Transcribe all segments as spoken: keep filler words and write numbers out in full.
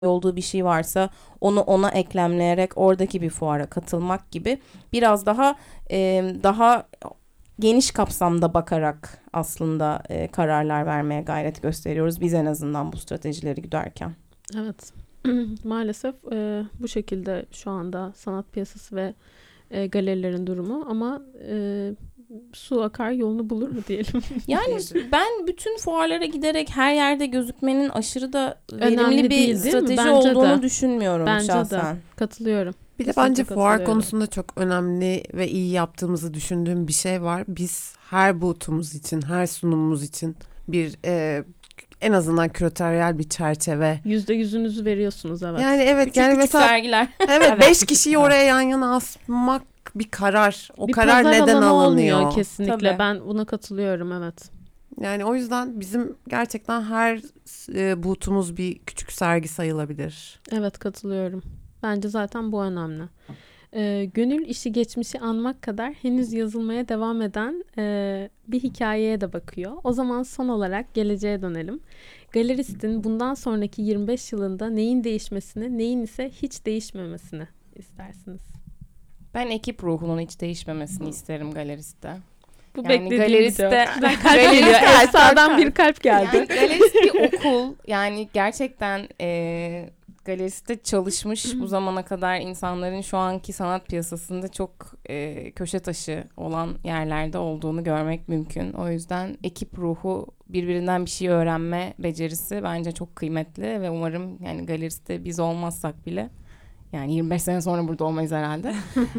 olduğu bir şey varsa onu ona eklemleyerek oradaki bir fuara katılmak gibi biraz daha e, daha geniş kapsamda bakarak aslında e, kararlar vermeye gayret gösteriyoruz biz en azından bu stratejileri güderken. Evet. Maalesef e, bu şekilde şu anda sanat piyasası ve e, galerilerin durumu ama e, su akar yolunu bulur mu diyelim. Yani ben bütün fuarlara giderek her yerde gözükmenin aşırı da verimli Önemli bir değil, değil mi? strateji Bence olduğunu de. düşünmüyorum Bence şahsen. de katılıyorum. Bir de Kesinlikle bence fuar katılıyorum. konusunda çok önemli ve iyi yaptığımızı düşündüğüm bir şey var. Biz her booth'umuz için, her sunumumuz için bir e, en azından küratöryel bir çerçeve. Yüzde yüzünüzü veriyorsunuz, evet. Yani evet Küçük yani küçük mesela sergiler. evet beş kişiyi oraya yan yana asmak bir karar. O bir karar pazar neden alanı alınıyor? olmuyor kesinlikle. Tabii. Ben buna katılıyorum, evet. Yani o yüzden bizim gerçekten her e, booth'umuz bir küçük sergi sayılabilir. Evet, katılıyorum. Bence zaten bu önemli. Ee, gönül işi geçmişi anmak kadar henüz yazılmaya devam eden e, bir hikayeye de bakıyor. O zaman son olarak geleceğe dönelim. Galeristin bundan sonraki yirmi beş yılında neyin değişmesini, neyin ise hiç değişmemesini istersiniz? Ben ekip ruhunun hiç değişmemesini isterim galeriste. Bu Yani beklediğim galeriste, bir cevap. Kalp galeriste- geliyor. Evet, Evet, sağdan kalp, bir kalp geldi. Yani galerist bir okul. Yani gerçekten e, galeriste çalışmış bu zamana kadar insanların şu anki sanat piyasasında çok e, köşe taşı olan yerlerde olduğunu görmek mümkün. O yüzden ekip ruhu, birbirinden bir şey öğrenme becerisi bence çok kıymetli ve umarım yani galeriste biz olmazsak bile, yani yirmi beş sene sonra burada olmayız herhalde.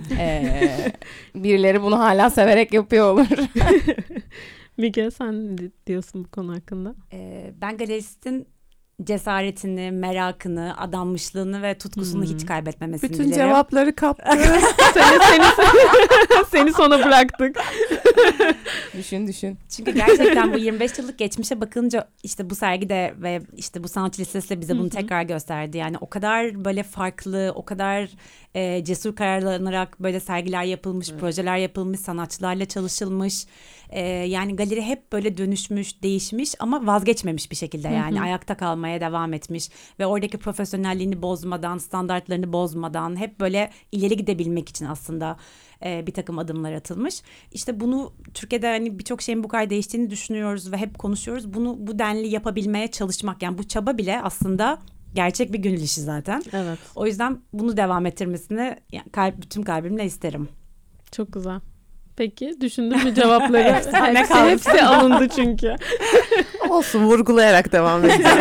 ee, birileri bunu hala severek yapıyor olur. Müge, sen ne diyorsun bu konu hakkında? Ee, ben galeristin cesaretini, merakını, adanmışlığını ve tutkusunu Hmm. hiç kaybetmemesini Bütün dilerim. cevapları kaptı. seni, seni, seni sona bıraktık. Düşün düşün. Çünkü gerçekten bu yirmi beş yıllık geçmişe bakınca işte bu sergide ve işte bu sanatçı listesi de bize bunu tekrar gösterdi. Yani o kadar böyle farklı, o kadar e, cesur kararlanarak böyle sergiler yapılmış, evet. projeler yapılmış, sanatçılarla çalışılmış. E, yani galeri hep böyle dönüşmüş, değişmiş ama vazgeçmemiş bir şekilde yani Hı hı. ayakta kalmaya devam etmiş ve oradaki profesyonelliğini bozmadan, standartlarını bozmadan hep böyle ileri gidebilmek için aslında e, bir takım adımlar atılmış. İşte bunu Türkiye'de hani birçok şeyin bu kadar değiştiğini düşünüyoruz ve hep konuşuyoruz. Bunu bu denli yapabilmeye çalışmak, yani bu çaba bile aslında gerçek bir gönül işi zaten. Evet. O yüzden bunu devam ettirmesini yani kalp, bütün kalbimle isterim. Çok güzel. Peki düşündün mü cevapları? Efsane hepsi, kaldı. hepsi alındı çünkü. Olsun, vurgulayarak devam edeceğim.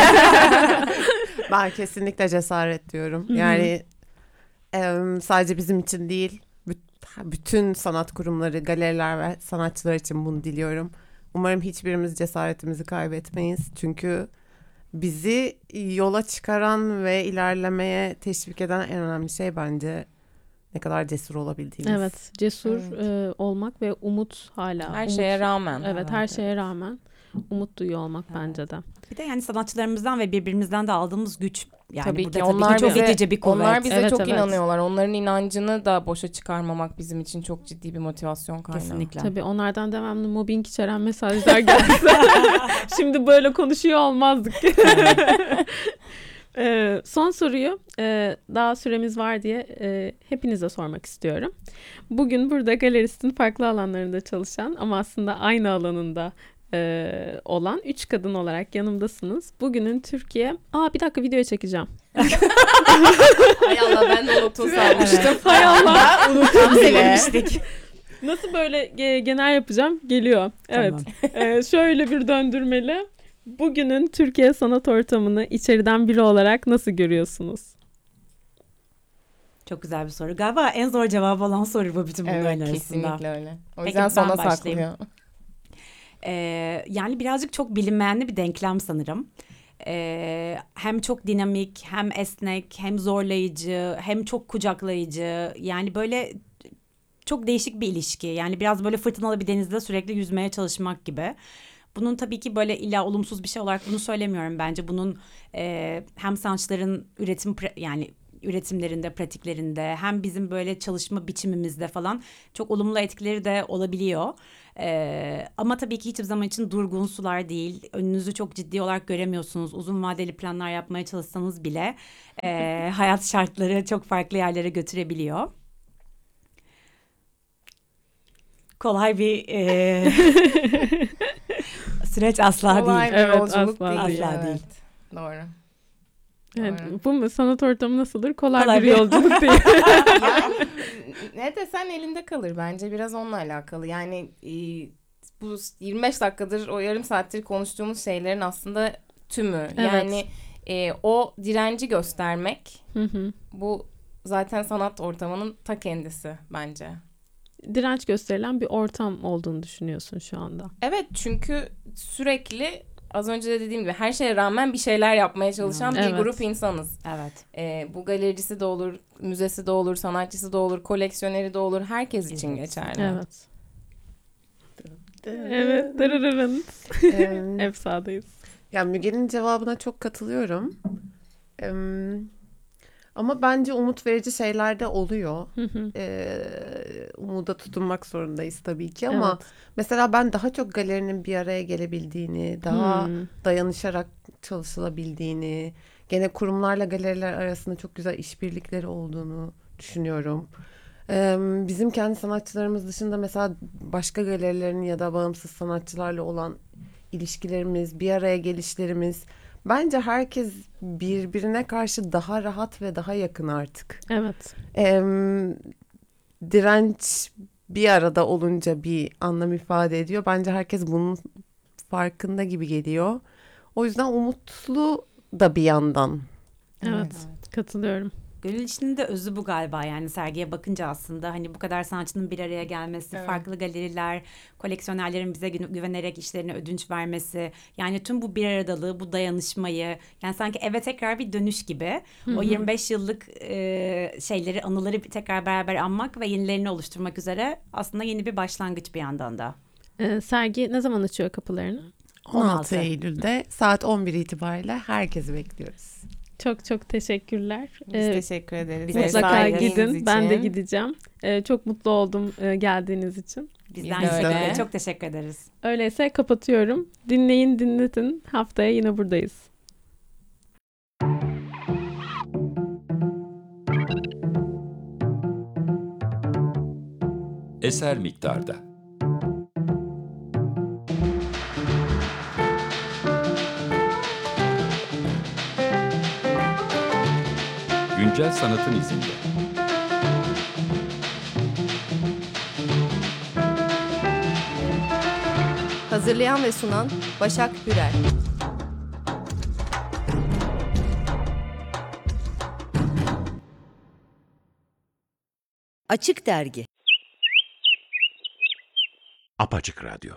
Ben kesinlikle cesaret diyorum. Yani em, sadece bizim için değil, büt- bütün sanat kurumları, galeriler ve sanatçılar için bunu diliyorum. Umarım hiçbirimiz cesaretimizi kaybetmeyiz. Çünkü bizi yola çıkaran ve ilerlemeye teşvik eden en önemli şey bence ne kadar cesur olabildiğimiz. Evet, cesur Evet. e, olmak ve umut hala. Her umut, şeye rağmen. Evet, her şeye rağmen umut duyuyor olmak bence de. Bir de yani sanatçılarımızdan ve birbirimizden de aldığımız güç. Yani Tabii burada ki tabii onlar ki çok bize, itici bir kuvvet. onlar bize Evet, çok evet. inanıyorlar. Onların inancını da boşa çıkarmamak bizim için çok ciddi bir motivasyon kaynağı. Kesinlikle. Tabii onlardan devamlı mobbing içeren mesajlar gelse şimdi böyle konuşuyor olmazdık. Ee, son soruyu e, daha süremiz var diye e, hepinize sormak istiyorum. Bugün burada galeristin farklı alanlarında çalışan ama aslında aynı alanında e, olan üç kadın olarak yanımdasınız. Bugünün Türkiye... Aa bir dakika, videoya çekeceğim. Hay Allah, ben de unuttum sanmıştım. Hay Allah. Tam sevinmiştik. Nasıl böyle ge- genel yapacağım? Geliyor. Evet. Tamam. Ee, şöyle bir döndürmeli. Bugünün Türkiye sanat ortamını içeriden biri olarak nasıl görüyorsunuz? Çok güzel bir soru. Galiba en zor cevabı olan soru bu bütün bunların Evet, arasında. kesinlikle öyle. O Peki, yüzden ben sona başlayayım. saklıyor. Ee, yani birazcık çok bilinmeyenli bir denklem sanırım. Ee, hem çok dinamik, hem esnek, hem zorlayıcı, hem çok kucaklayıcı. Yani böyle çok değişik bir ilişki. Yani biraz böyle fırtınalı bir denizde sürekli yüzmeye çalışmak gibi. Bunun tabii ki böyle illa olumsuz bir şey olarak bunu söylemiyorum. Bence bunun e, hem sanatçıların üretim pra- yani üretimlerinde, pratiklerinde, hem bizim böyle çalışma biçimimizde falan çok olumlu etkileri de olabiliyor. Ee, ama tabii ki hiçbir zaman için durgun sular değil. Önünüzü çok ciddi olarak göremiyorsunuz. Uzun vadeli planlar yapmaya çalışsanız bile e, hayat şartları çok farklı yerlere götürebiliyor. Kolay bir e, süreç asla Kolay değil. bir Evet, yolculuk asla değil. değil. Asla Evet. değil. Doğru. Evet, Doğru. bu mu- sanat ortamı nasıldır? Kolay, Kolay bir bir- yolculuk değil. Yani ne desen elinde kalır bence, biraz onunla alakalı. Yani e, bu yirmi beş dakikadır, o yarım saattir konuştuğumuz şeylerin aslında tümü. Evet. Yani e, o direnci göstermek, Hı hı. bu zaten sanat ortamının ta kendisi bence. Direnç gösterilen bir ortam olduğunu düşünüyorsun şu anda. Evet, çünkü sürekli az önce de dediğim gibi her şeye rağmen bir şeyler yapmaya çalışan bir Evet. grup insanız. Evet. Ee, bu galericisi de olur, müzesi de olur, sanatçısı da olur, koleksiyoneri de olur. Herkes için Evet. geçerli. Evet. Evet. Dırırırın. Em, Hep sağdayız. Ya Müge'nin cevabına çok katılıyorum. Em, Ama bence umut verici şeyler de oluyor. Hı hı. Ee, umuda tutunmak zorundayız tabii ki ama Evet. mesela ben daha çok galerinin bir araya gelebildiğini, daha Hmm. dayanışarak çalışılabildiğini, gene kurumlarla galeriler arasında çok güzel işbirlikleri olduğunu düşünüyorum. Ee, Bizim kendi sanatçılarımız dışında mesela başka galerilerin ya da bağımsız sanatçılarla olan ilişkilerimiz, bir araya gelişlerimiz, bence herkes birbirine karşı daha rahat ve daha yakın artık. Evet. Em, Direnç bir arada olunca bir anlam ifade ediyor. Bence herkes bunun farkında gibi geliyor. O yüzden umutlu da bir yandan. Evet. Katılıyorum. Gönül işinin de özü bu galiba, yani sergiye bakınca aslında hani bu kadar sanatçının bir araya gelmesi, Evet. farklı galeriler, koleksiyonerlerin bize gü- güvenerek işlerine ödünç vermesi, yani tüm bu bir aradalığı, bu dayanışmayı, yani sanki eve tekrar bir dönüş gibi o yirmi beş yıllık e, şeyleri, anıları bir tekrar beraber anmak ve yenilerini oluşturmak üzere aslında yeni bir başlangıç bir yandan da. Ee, sergi ne zaman açıyor kapılarını? on altı on altı Eylül'de saat on bir itibariyle herkesi bekliyoruz. Çok çok teşekkürler. Biz Ee, teşekkür ederiz. biz mutlaka Mesaileriniz gidin. Ben de için. gideceğim. Ee, çok mutlu oldum e, geldiğiniz için. Bizden Biz de öyle. öyle. Çok teşekkür ederiz. Öyleyse kapatıyorum. Dinleyin, dinletin. Haftaya yine buradayız. Eser miktarda. Güncel sanatın izinde. Hazırlayan ve sunan Başak Hürel. Açık Dergi. Apaçık Radyo.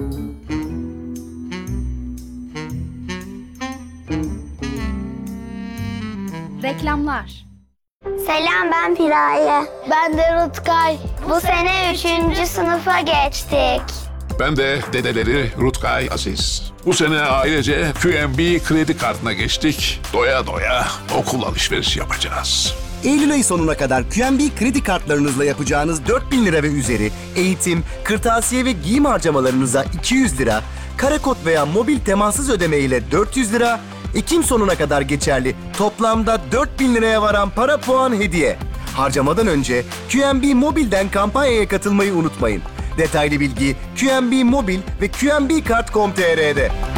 Reklamlar. Selam, ben Piraye. Ben de Rutkay. Bu sene üçüncü sınıfa geçtik. Ben de dedeleri Rutkay Aziz. Bu sene ailece Q M B kredi kartına geçtik. Doya doya okul alışveriş yapacağız. Eylül ayı sonuna kadar Q M B kredi kartlarınızla yapacağınız dört bin lira ve üzeri eğitim, kırtasiye ve giyim harcamalarınıza iki yüz lira, karakod veya mobil temassız ödeme ile dört yüz lira, Ekim sonuna kadar geçerli toplamda dört bin liraya varan para puan hediye. Harcamadan önce Q M B Mobil'den kampanyaya katılmayı unutmayın. Detaylı bilgi Q M B Mobil ve Q M B Kart nokta com nokta tr'de.